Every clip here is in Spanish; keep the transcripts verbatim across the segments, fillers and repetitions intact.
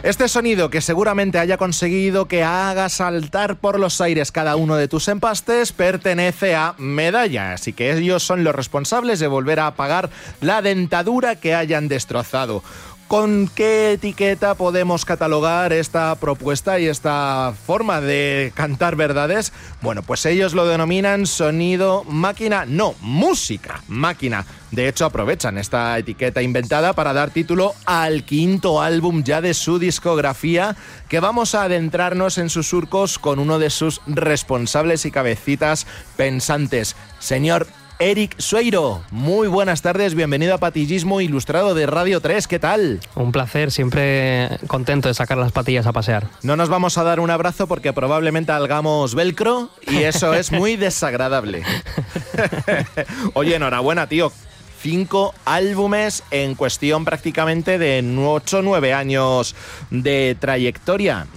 Este sonido que seguramente haya conseguido que haga saltar por los aires cada uno de tus empastes pertenece a Medalla, así que ellos son los responsables de volver a apagar la dentadura que hayan destrozado. ¿Con qué etiqueta podemos catalogar esta propuesta y esta forma de cantar verdades? Bueno, pues ellos lo denominan sonido máquina, no, música máquina. De hecho, aprovechan esta etiqueta inventada para dar título al quinto álbum ya de su discografía, que vamos a adentrarnos en sus surcos con uno de sus responsables y cabecitas pensantes, señor Eric Sueiro. Muy buenas tardes, bienvenido a Patillismo Ilustrado de Radio tres, ¿qué tal? Un placer, siempre contento de sacar las patillas a pasear. No nos vamos a dar un abrazo porque probablemente hagamos velcro y eso es muy desagradable. Oye, enhorabuena, tío. Cinco álbumes en cuestión prácticamente de ocho o nueve años de trayectoria,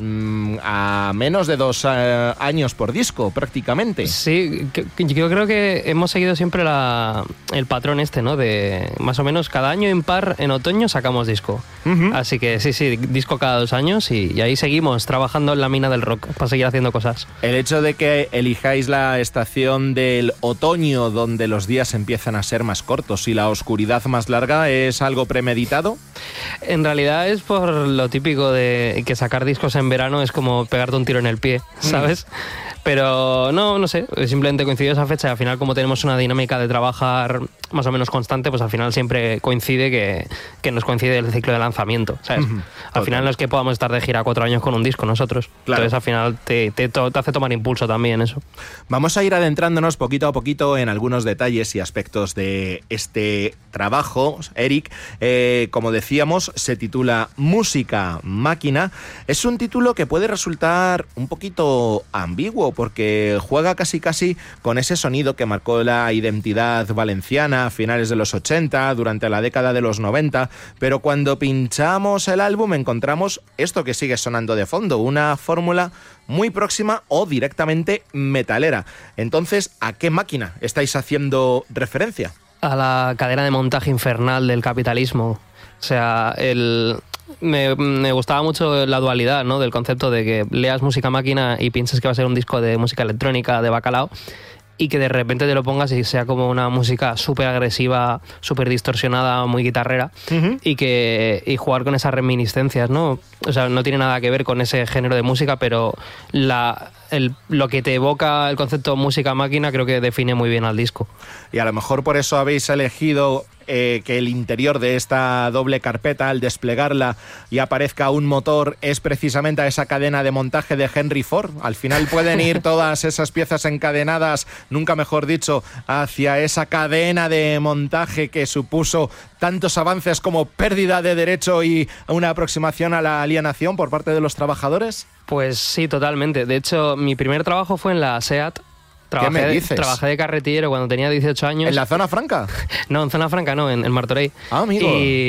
a menos de dos uh, años por disco prácticamente. Sí, yo creo que hemos seguido siempre la, el patrón este, ¿no? De más o menos cada año impar, en otoño sacamos disco. Uh-huh. Así que sí, sí, disco cada dos años y, y ahí seguimos trabajando en la mina del rock para seguir haciendo cosas. El hecho de que elijáis la estación del otoño donde los días empiezan a ser más cortos y la oscuridad más larga, ¿es algo premeditado? En realidad es por lo típico de que sacar discos en verano es como pegarte un tiro en el pie, ¿sabes? Mm. Pero no, no sé, simplemente coincidió esa fecha y al final, como tenemos una dinámica de trabajar más o menos constante, pues al final siempre coincide que, que nos coincide el ciclo de lanzamiento, ¿sabes? Uh-huh. Al final no es que podamos estar de gira cuatro años con un disco nosotros, claro. Entonces al final te, te, te hace tomar impulso también eso. Vamos a ir adentrándonos poquito a poquito en algunos detalles y aspectos de este trabajo, Eric. Eh, como decíamos, se titula Música Máquina. Es un título que puede resultar un poquito ambiguo porque juega casi casi con ese sonido que marcó la identidad valenciana a finales de los ochenta, durante la década de los noventa, pero cuando pinchamos el álbum encontramos esto que sigue sonando de fondo, una fórmula muy próxima o directamente metalera. Entonces, ¿a qué máquina estáis haciendo referencia? A la cadena de montaje infernal del capitalismo. O sea, el... Me, me gustaba mucho la dualidad, ¿no? Del concepto de que leas música máquina y pienses que va a ser un disco de música electrónica de bacalao y que de repente te lo pongas y sea como una música súper agresiva, súper distorsionada, muy guitarrera, uh-huh. y que y jugar con esas reminiscencias, ¿no? O sea, no tiene nada que ver con ese género de música, pero la, el, lo que te evoca el concepto música máquina creo que define muy bien al disco. Y a lo mejor por eso habéis elegido Eh, que el interior de esta doble carpeta, al desplegarla y aparezca un motor, es precisamente a esa cadena de montaje de Henry Ford. Al final pueden ir todas esas piezas encadenadas, nunca mejor dicho, hacia esa cadena de montaje que supuso tantos avances como pérdida de derecho y una aproximación a la alienación por parte de los trabajadores. Pues sí, totalmente. De hecho, mi primer trabajo fue en la SEAT. Trabajé, ¿Qué me dices? De, trabajé de carretillero cuando tenía dieciocho años. ¿En la zona franca? No, en zona franca no, en, en Martorell. Ah, amigo.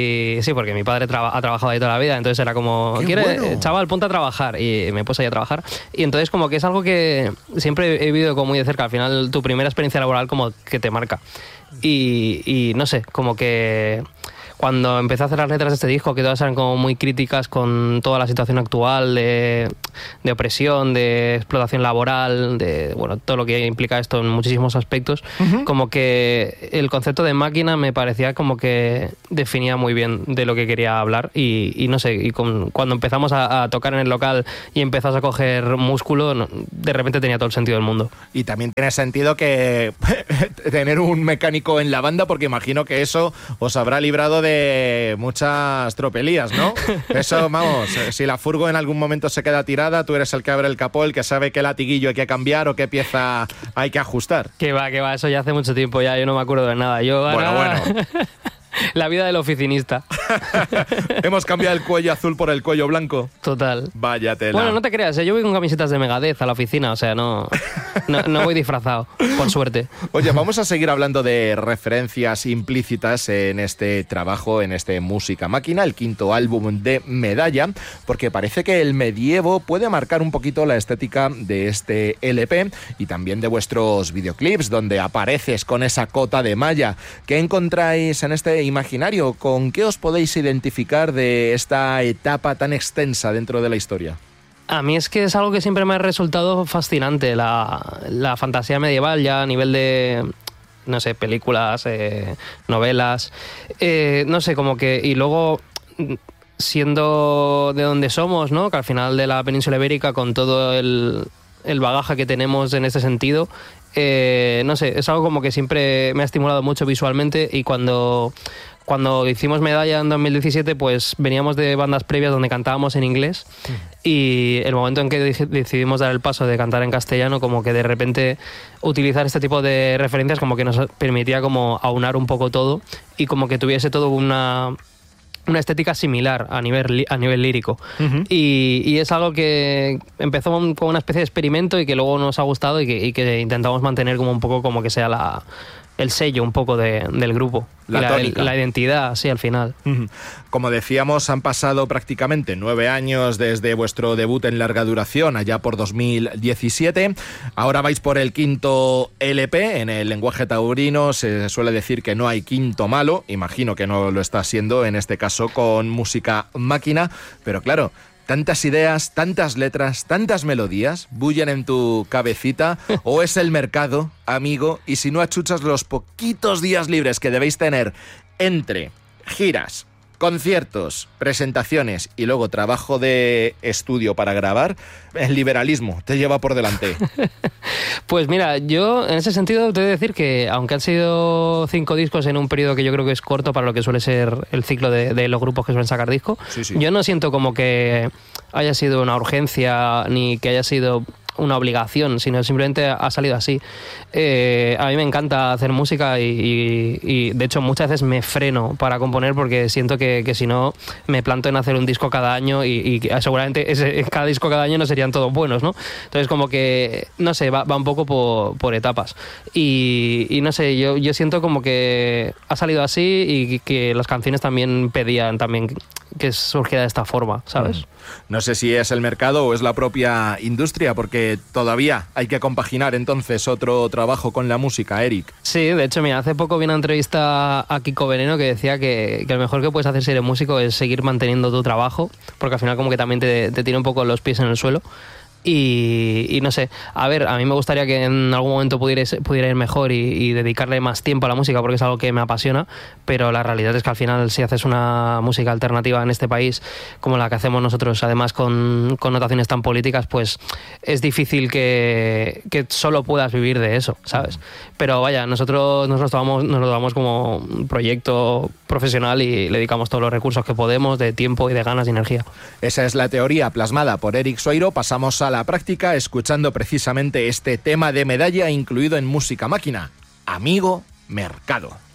Y sí, porque mi padre traba, ha trabajado ahí toda la vida, entonces era como, ¿quiere, bueno. chaval, ponte a trabajar? Y me puse ahí a trabajar. Y entonces como que es algo que siempre he vivido como muy de cerca. Al final tu primera experiencia laboral como que te marca. Y, y no sé, como que... Cuando empecé a hacer las letras de este disco, que todas eran como muy críticas con toda la situación actual de, de opresión, de explotación laboral, de bueno, todo lo que implica esto en muchísimos aspectos, uh-huh. como que el concepto de máquina me parecía como que definía muy bien de lo que quería hablar y, y no sé, y con, cuando empezamos a, a tocar en el local y empezás a coger músculo, no, de repente tenía todo el sentido del mundo. Y también tiene sentido que tener un mecánico en la banda, porque imagino que eso os habrá librado de de muchas tropelías, ¿no? Eso, vamos, si la furgo en algún momento se queda tirada, tú eres el que abre el capó, el que sabe qué latiguillo hay que cambiar o qué pieza hay que ajustar. Que va, que va, eso ya hace mucho tiempo, ya yo no me acuerdo de nada. Yo bueno, ahora... bueno. La vida del oficinista. Hemos cambiado el cuello azul por el cuello blanco. Total. Vaya tela. Bueno, no te creas, ¿eh? Yo voy con camisetas de Megadeth a la oficina, o sea, no, no, no voy disfrazado, por suerte. Oye, vamos a seguir hablando de referencias implícitas en este trabajo, en este Música Máquina, el quinto álbum de Medalla, porque parece que el medievo puede marcar un poquito la estética de este L P y también de vuestros videoclips, donde apareces con esa cota de malla. ¿Qué encontráis en este imaginario, ¿con qué os podéis identificar de esta etapa tan extensa dentro de la historia? A mí es que es algo que siempre me ha resultado fascinante, la, la fantasía medieval, ya a nivel de, no sé, películas, eh, novelas, eh, no sé, como que... Y luego, siendo de donde somos, ¿no? Que al final de la península ibérica, con todo el, el bagaje que tenemos en este sentido, eh, no sé, es algo como que siempre me ha estimulado mucho visualmente. Y cuando... Cuando hicimos Medalla en dos mil diecisiete, pues veníamos de bandas previas donde cantábamos en inglés, y el momento en que decidimos dar el paso de cantar en castellano, como que de repente utilizar este tipo de referencias como que nos permitía como aunar un poco todo y como que tuviese todo una... una estética similar a nivel, a nivel lírico. Uh-huh. y, y es algo que empezó como una especie de experimento y que luego nos ha gustado y que, y que intentamos mantener como un poco como que sea la... el sello un poco de, del grupo. La, la, la identidad, sí, al final. Como decíamos, han pasado prácticamente nueve años desde vuestro debut en larga duración, allá por dos mil diecisiete. Ahora vais por el quinto L P. En el lenguaje taurino se suele decir que no hay quinto malo. Imagino que no lo está siendo en este caso con Música Máquina. Pero claro, tantas ideas, tantas letras, tantas melodías bullen en tu cabecita, o es el mercado, amigo, y si no achuchas los poquitos días libres que debéis tener entre giras, conciertos, presentaciones y luego trabajo de estudio para grabar, el liberalismo te lleva por delante. Pues mira, yo en ese sentido te he de decir que aunque han sido cinco discos en un periodo que yo creo que es corto para lo que suele ser el ciclo de, de los grupos que suelen sacar disco, sí, sí. Yo no siento como que haya sido una urgencia ni que haya sido una obligación, sino simplemente ha salido así. Eh, a mí me encanta hacer música y, y, y de hecho muchas veces me freno para componer porque siento que, que si no me planto en hacer un disco cada año y, y seguramente ese, cada disco cada año no serían todos buenos, ¿no? Entonces como que, no sé, va, va un poco por, por etapas y, y no sé, yo, yo siento como que ha salido así y que las canciones también pedían también que surgiera de esta forma, ¿sabes? No sé si es el mercado o es la propia industria, porque todavía hay que compaginar entonces otro trabajo con la música, Eric. Sí, de hecho, mira, hace poco vi una entrevista a Kiko Veneno que decía que, que lo mejor que puedes hacer si eres músico es seguir manteniendo tu trabajo, porque al final como que también te, te tira un poco los pies en el suelo. Y, y no sé, a ver, a mí me gustaría que en algún momento pudiera, pudiera ir mejor y, y dedicarle más tiempo a la música porque es algo que me apasiona, pero la realidad es que al final si haces una música alternativa en este país como la que hacemos nosotros, además con connotaciones tan políticas, pues es difícil que, que solo puedas vivir de eso, ¿sabes? Pero vaya, nosotros nos lo tomamos, nos lo tomamos como un proyecto profesional y le dedicamos todos los recursos que podemos de tiempo y de ganas y energía. Esa es la teoría plasmada por Eric Soiro. Pasamos a la práctica escuchando precisamente este tema de Medalla incluido en Música Máquina, Amigo Mercado.